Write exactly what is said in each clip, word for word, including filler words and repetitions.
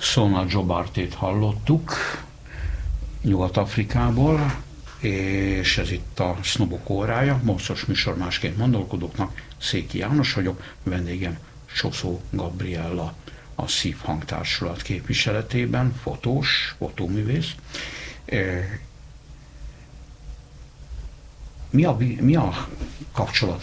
Sona Jobartét hallottuk Nyugat-Afrikából, és ez itt a Sznobok órája. Mostos műsor másként gondolkodóknak. Széki János vagyok, vendégem Csoszó Gabriella, a Szívhang Társulat képviseletében, fotós, fotóművész. Mi a, mi a kapcsolat,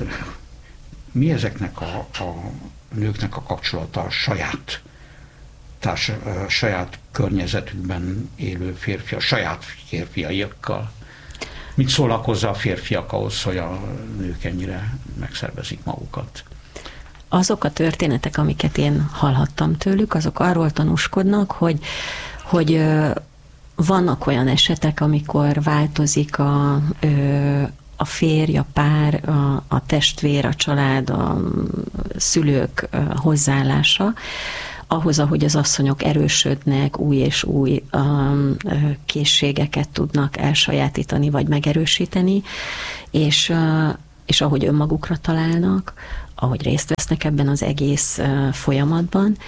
mi ezeknek a, a nőknek a kapcsolata a saját, társ, a saját környezetükben élő férfi, a saját férfiaiakkal? Mit szólnak hozzá a férfiak ahhoz, hogy a nők ennyire megszervezik magukat? Azok a történetek, amiket én hallhattam tőlük, azok arról tanúskodnak, hogy, hogy vannak olyan esetek, amikor változik a, a férj, a pár, a, a testvér, a család, a szülők hozzáállása, ahhoz, ahogy az asszonyok erősödnek, új és új um, készségeket tudnak elsajátítani, vagy megerősíteni, és, uh, és ahogy önmagukra találnak, ahogy részt vesznek ebben az egész uh, folyamatban,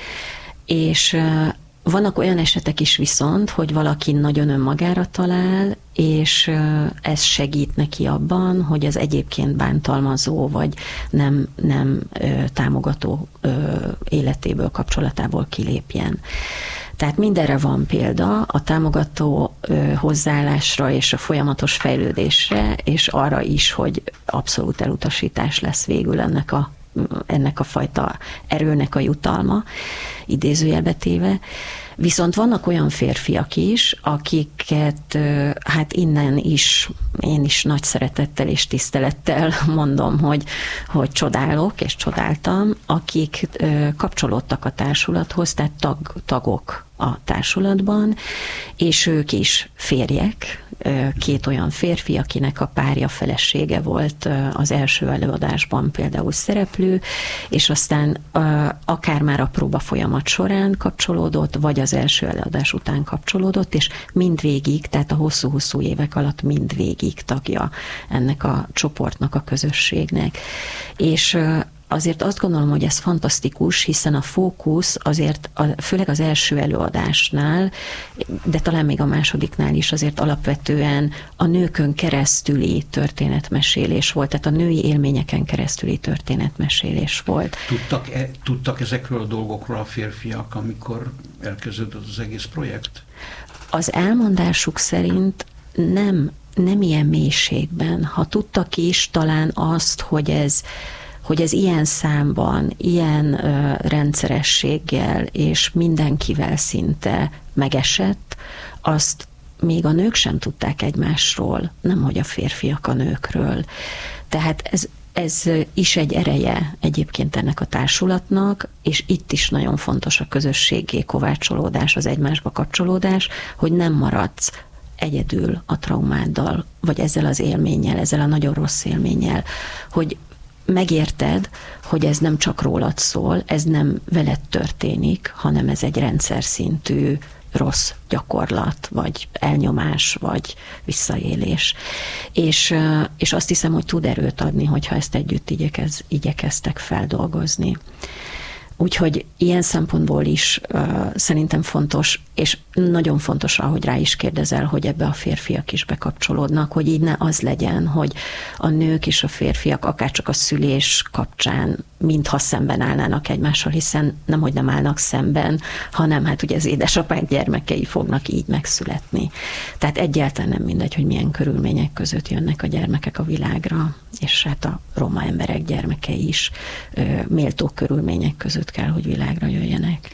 és uh, vannak olyan esetek is viszont, hogy valaki nagyon önmagára talál, és ez segít neki abban, hogy az egyébként bántalmazó, vagy nem, nem támogató életéből, kapcsolatából kilépjen. Tehát mindenre van példa, a támogató hozzáállásra és a folyamatos fejlődésre, és arra is, hogy abszolút elutasítás lesz végül ennek a, ennek a fajta erőnek a jutalma, idézőjelbe téve. Viszont vannak olyan férfiak is, akiket hát innen is, én is nagy szeretettel és tisztelettel mondom, hogy, hogy csodálok és csodáltam, akik kapcsolódtak a társulathoz, tehát tag, tagok a társulatban, és ők is férjek, két olyan férfi, akinek a párja, felesége volt az első előadásban például szereplő, és aztán akár már a próba folyamat során kapcsolódott, vagy az első előadás után kapcsolódott, és mindvégig, tehát a hosszú-hosszú évek alatt mindvégig tagja ennek a csoportnak, a közösségnek. És azért azt gondolom, hogy ez fantasztikus, hiszen a fókusz azért, a, főleg az első előadásnál, de talán még a másodiknál is azért alapvetően a nőkön keresztüli történetmesélés volt, tehát a női élményeken keresztüli történetmesélés volt. Tudtak, e, tudtak ezekről a dolgokról a férfiak, amikor elkezdődött az egész projekt? Az elmondásuk szerint nem, nem ilyen mélységben. Ha tudtak is, talán azt, hogy ez hogy ez ilyen számban, ilyen ö, rendszerességgel és mindenkivel szinte megesett, azt még a nők sem tudták egymásról, nemhogy a férfiak a nőkről. Tehát ez, ez is egy ereje egyébként ennek a társulatnak, és itt is nagyon fontos a közösségé kovácsolódás, az egymásba kapcsolódás, hogy nem maradsz egyedül a traumáddal, vagy ezzel az élménnyel, ezzel a nagyon rossz élménnyel, hogy megérted, hogy ez nem csak rólad szól, ez nem veled történik, hanem ez egy rendszer szintű rossz gyakorlat, vagy elnyomás, vagy visszaélés. És, és azt hiszem, hogy tud erőt adni, hogyha ezt együtt igyekez, igyekeztek feldolgozni. Úgyhogy ilyen szempontból is uh, szerintem fontos, és nagyon fontos, ahogy rá is kérdezel, hogy ebbe a férfiak is bekapcsolódnak, hogy így ne az legyen, hogy a nők és a férfiak akárcsak a szülés kapcsán mintha szemben állnának egymással, hiszen nemhogy nem állnak szemben, hanem hát ugye az édesapák gyermekei fognak így megszületni. Tehát egyáltalán nem mindegy, hogy milyen körülmények között jönnek a gyermekek a világra, és hát a roma emberek gyermekei is ö, méltó körülmények között kell, hogy világra jöjjenek.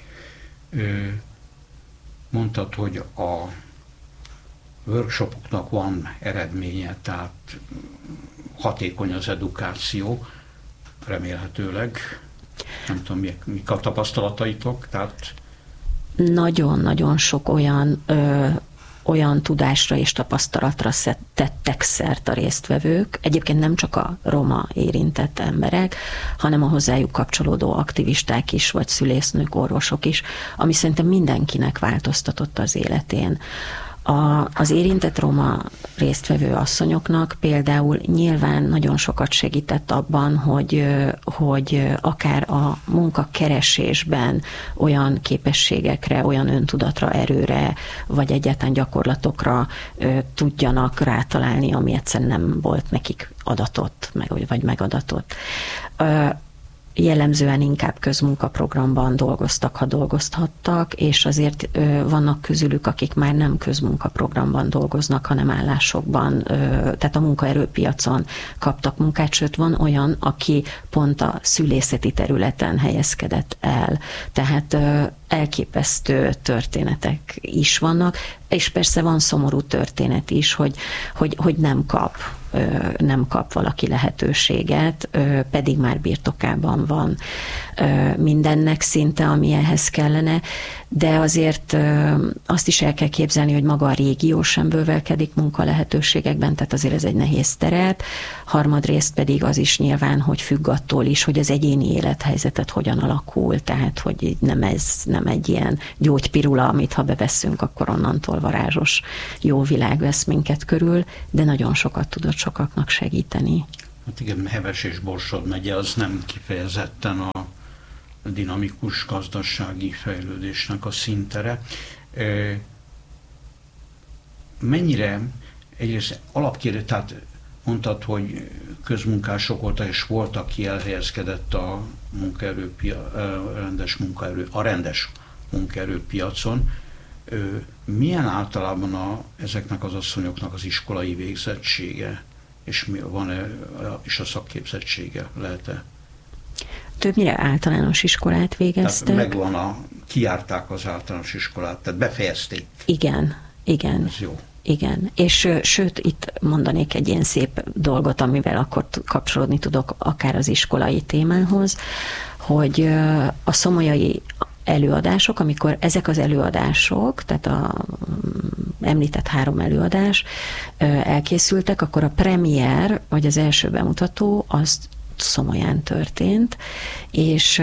Mondtad, hogy a workshopoknak van eredménye, tehát hatékony az edukáció, remélhetőleg. Nem tudom, mik a tapasztalataitok, tehát... Nagyon-nagyon sok olyan, ö, olyan tudásra és tapasztalatra tettek szert a résztvevők. Egyébként nem csak a roma érintett emberek, hanem a hozzájuk kapcsolódó aktivisták is, vagy szülésznők, orvosok is, ami szerintem mindenkinek változtatott az életén. A, az érintett roma résztvevő asszonyoknak például nyilván nagyon sokat segített abban, hogy, hogy akár a munkakeresésben olyan képességekre, olyan öntudatra, erőre, vagy egyáltalán gyakorlatokra tudjanak rátalálni, ami egyszerűen nem volt nekik adatott, meg, vagy megadatott. Jellemzően inkább közmunkaprogramban dolgoztak, ha dolgozhattak, és azért ö, vannak közülük, akik már nem közmunkaprogramban dolgoznak, hanem állásokban, ö, tehát a munkaerőpiacon kaptak munkát, sőt van olyan, aki pont a szülészeti területen helyezkedett el. Tehát ö, elképesztő történetek is vannak, és persze van szomorú történet is, hogy, hogy, hogy nem kap nem kap valaki lehetőséget, pedig már birtokában van mindennek szinte, ami ehhez kellene, de azért azt is el kell képzelni, hogy maga a régió sem bővelkedik munkalehetőségekben, tehát azért ez egy nehéz terep. Harmadrészt pedig az is nyilván, hogy függ attól is, hogy az egyéni élethelyzetet hogyan alakul, tehát hogy nem ez nem egy ilyen gyógypirula, amit ha beveszünk, akkor onnantól varázsos jó világ vesz minket körül, de nagyon sokat tudott sokaknak segíteni. Hát igen, Heves és Borsod megye az nem kifejezetten a dinamikus gazdasági fejlődésnek a színtere. Mennyire, egyrészt alapkérdés, tehát mondtad, hogy közmunkások voltak, és volt, aki elhelyezkedett a munkaerő, rendes munkaerő, a rendes munkaerőpiacon. Milyen általában a, ezeknek az asszonyoknak az iskolai végzettsége, és mi van-e, és a szakképzettsége lehet-e? Többnyire általános iskolát végeztek. Tehát megvan a, kijárták az általános iskolát, tehát befejezték. Igen, igen. Ez jó. Igen, és sőt, itt mondanék egy ilyen szép dolgot, amivel akkor kapcsolódni tudok akár az iskolai témához, hogy a szomolyai előadások, amikor ezek az előadások, tehát a említett három előadás elkészültek, akkor a premier, vagy az első bemutató, az Szomolyán történt, és,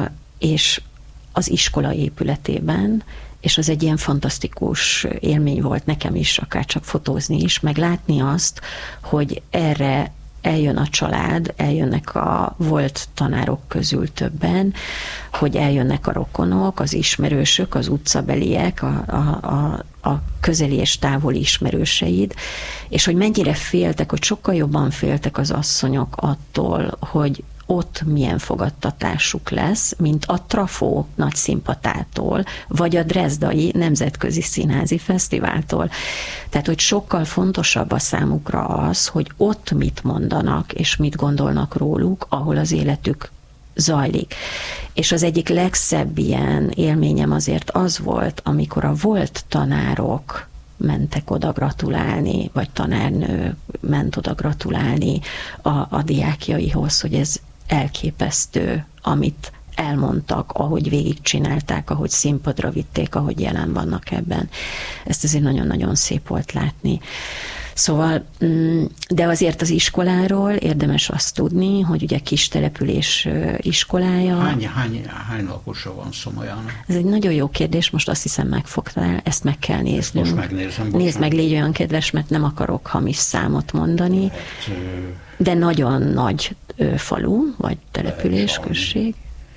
és az iskola épületében, és az egy ilyen fantasztikus élmény volt nekem is, akár csak fotózni is, meg látni azt, hogy erre eljön a család, eljönnek a volt tanárok közül többen, hogy eljönnek a rokonok, az ismerősök, az utcabeliek, a, a, a, a közeli és távoli ismerőseid, és hogy mennyire féltek, hogy sokkal jobban féltek az asszonyok attól, hogy ott milyen fogadtatásuk lesz, mint a Trafó nagy színpadától, vagy a Drezdai Nemzetközi Színházi Fesztiváltól. Tehát, hogy sokkal fontosabb a számukra az, hogy ott mit mondanak, és mit gondolnak róluk, ahol az életük zajlik. És az egyik legszebb ilyen élményem azért az volt, amikor a volt tanárok mentek oda gratulálni, vagy tanárnő ment oda gratulálni a, a diákjaihoz, hogy ez elképesztő, amit elmondtak, ahogy végigcsinálták, ahogy színpadra vitték, ahogy jelen vannak ebben. Ezt azért nagyon-nagyon szép volt látni. Szóval, de azért az iskoláról érdemes azt tudni, hogy ugye kis település iskolája. Hány, hány, hány lakosa van Szomolyán? Ez egy nagyon jó kérdés, most azt hiszem megfogtál, ezt meg kell néznünk. Ezt most megnézem. Bocsánat. Nézd meg, légy olyan kedves, mert nem akarok hamis számot mondani. Hát, de nagyon nagy falu, vagy település, község.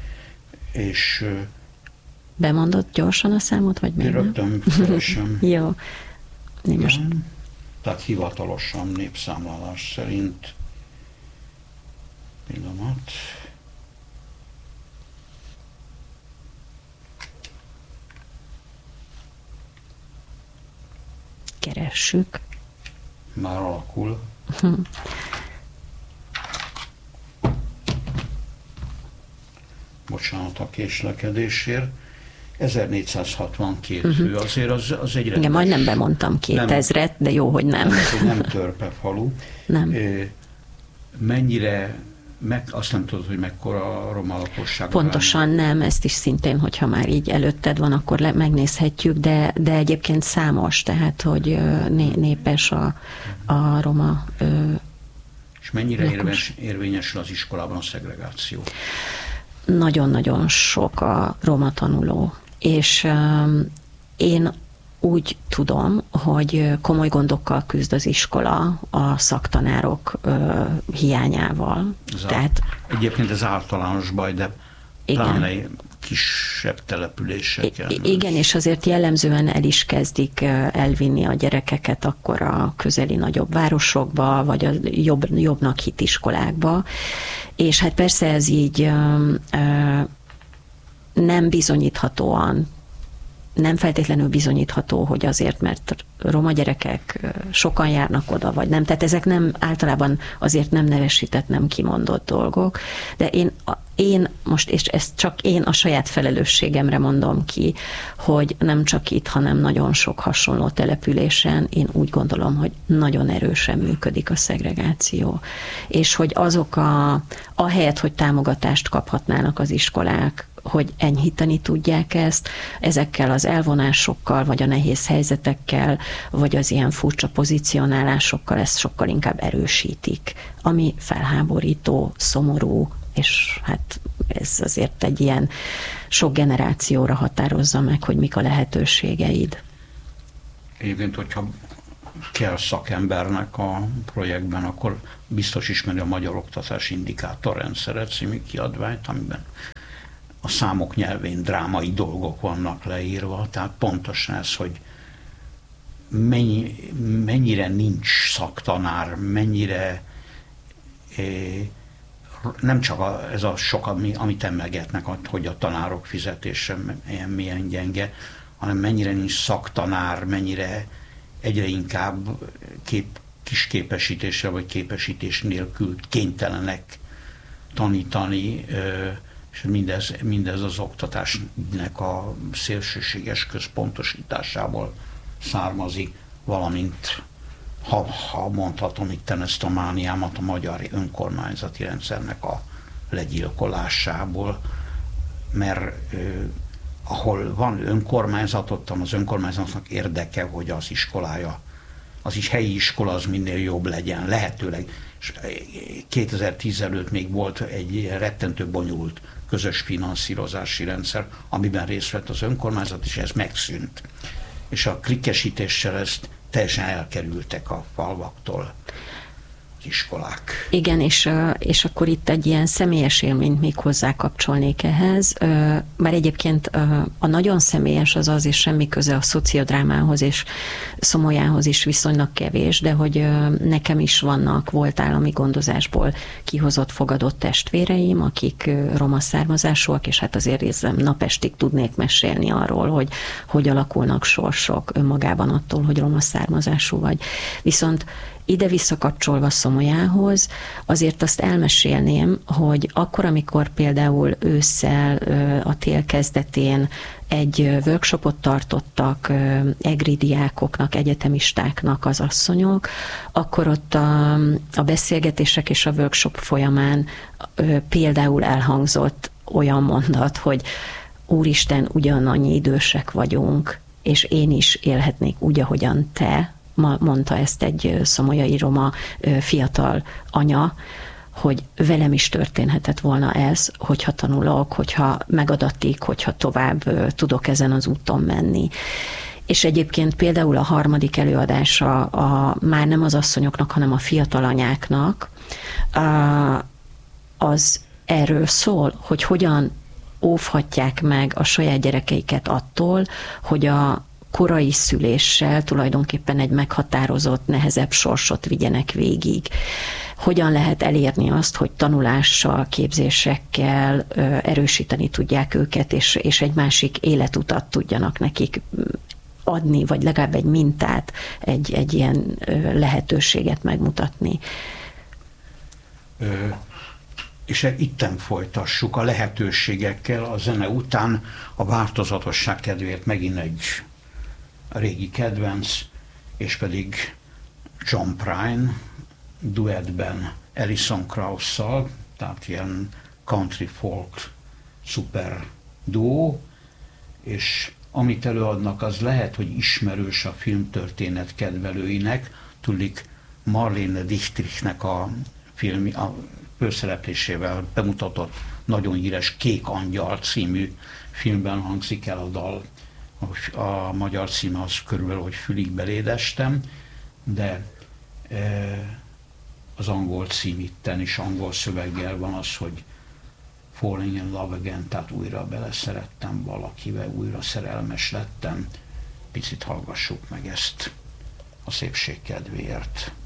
És bemondod gyorsan a számot, vagy még nem? Rögtön keresem. Jó. Én most... Tehát hivatalosan népszámlálás szerint pillanat. Keressük. Már alakul. Hm. Bocsánat a késlekedésért. ezernégyszázhatvankét uh-huh. fő, azért az, az egy rendes... Igen, majdnem bemondtam kétezret, de jó, hogy nem. Nem, nem törpe falu. Nem. Mennyire, meg, azt nem tudod, hogy mekkora a roma lakosság? Pontosan nem, ezt is szintén, hogyha már így előtted van, akkor le, megnézhetjük, de, de egyébként számos, tehát, hogy né, népes a, a roma És mennyire érvényes, érvényesül az iskolában a szegregáció? Nagyon-nagyon sok a roma tanuló, és um, én úgy tudom, hogy komoly gondokkal küzd az iskola a szaktanárok ö, hiányával. Ez Tehát, a, egyébként ez általános baj, de igen. pláne kisebb településeken. I- igen, és azért jellemzően el is kezdik elvinni a gyerekeket akkor a közeli nagyobb városokba, vagy a jobb, jobbnak hit iskolákba. És hát persze ez így ö, ö, nem bizonyíthatóan nem feltétlenül bizonyítható, hogy azért, mert roma gyerekek sokan járnak oda, vagy nem. Tehát ezek nem általában azért nem nevesített, nem kimondott dolgok, de én, én most, és ezt csak én a saját felelősségemre mondom ki, hogy nem csak itt, hanem nagyon sok hasonló településen én úgy gondolom, hogy nagyon erősen működik a szegregáció. És hogy azok a, ahelyett, hogy támogatást kaphatnának az iskolák, hogy enyhíteni tudják ezt, ezekkel az elvonásokkal, vagy a nehéz helyzetekkel, vagy az ilyen furcsa pozícionálásokkal ezt sokkal inkább erősítik, ami felháborító, szomorú, és hát ez azért egy ilyen sok generációra határozza meg, hogy mik a lehetőségeid. Egyébként, hogyha kell szakembernek a projektben, akkor biztos ismeri a Magyar Oktatási Indikátorrendszere című kiadványt, amiben a számok nyelvén drámai dolgok vannak leírva, tehát pontosan ez, hogy mennyi, mennyire nincs szaktanár, mennyire eh, nem csak a, ez a sok, ami, amit emlegetnek, hogy a tanárok fizetése milyen, milyen gyenge, hanem mennyire nincs szaktanár, mennyire egyre inkább kép, kis képesítésre vagy képesítés nélkül kénytelenek tanítani, eh, és mindez, mindez az oktatásnak a szélsőséges központosításából származik, valamint, ha, ha mondhatom itten ezt a mániámat, a magyar önkormányzati rendszernek a legyilkolásából, mert eh, ahol van önkormányzat, ottan az önkormányzatnak érdeke, hogy az iskolája, az is helyi iskola az minél jobb legyen, lehetőleg. És kétezer-tíz előtt még volt egy rettentő bonyolult közös finanszírozási rendszer, amiben részt vett az önkormányzat, és ez megszűnt. És a klikkesítéssel ezt teljesen elkerültek a falvaktól az iskolák. Igen, és, és akkor itt egy ilyen személyes élményt még hozzá kapcsolnék ehhez. Bár egyébként a nagyon személyes az az, és semmi köze a szociodrámához és Szomolyához is viszonylag kevés, de hogy nekem is vannak, volt állami gondozásból kihozott, fogadott testvéreim, akik roma származásúak, és hát azért érzem, napestig tudnék mesélni arról, hogy hogy alakulnak sorsok önmagában attól, hogy roma származású vagy. Viszont ide visszakapcsolva Szomolyához, azért azt elmesélném, hogy akkor, amikor például ősszel a tél kezdetén egy workshopot tartottak egri diákoknak, egyetemistáknak az asszonyok, akkor ott a, a beszélgetések és a workshop folyamán például elhangzott olyan mondat, hogy Úristen, ugyanannyi idősek vagyunk, és én is élhetnék úgy, ahogyan te, ma mondta ezt egy szomolyai roma fiatal anya, hogy velem is történhetett volna ez, hogyha tanulok, hogyha megadatik, hogyha tovább tudok ezen az úton menni. És egyébként például a harmadik előadása a, már nem az asszonyoknak, hanem a fiatal anyáknak, az erről szól, hogy hogyan óvhatják meg a saját gyerekeiket attól, hogy a korai szüléssel tulajdonképpen egy meghatározott, nehezebb sorsot vigyenek végig. Hogyan lehet elérni azt, hogy tanulással, képzésekkel erősíteni tudják őket, és, és egy másik életutat tudjanak nekik adni, vagy legalább egy mintát, egy, egy ilyen lehetőséget megmutatni. Ö, és itten folytassuk a lehetőségekkel a zene után, a változatosság kedvéért megint egy régi kedvenc, és pedig John Prine duettben Alison Krauss-szal, tehát ilyen country folk szuper duó, és amit előadnak, az lehet, hogy ismerős a filmtörténet kedvelőinek, tudjuk Marlene Dietrichnek a film, a főszereplésével bemutatott nagyon híres Kék Angyal című filmben hangzik el a dal, a magyar címe az körülbelül, hogy Fülig belédestem, de az angol cím itten is angol szöveggel van az, hogy Falling in Love Again, tehát újra beleszerettem valakivel, újra szerelmes lettem. Picit hallgassuk meg ezt a szépség kedvéért.